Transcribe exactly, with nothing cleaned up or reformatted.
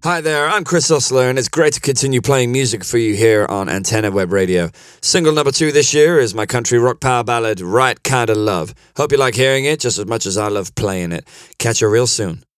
Hi there, I'm Chris Hustler, and it's great to continue playing music for you here on Antenna Web Radio. Single number two this year is my country rock power ballad, Right Kinda Love. Hope you like hearing it just as much as I love playing it. Catch you real soon.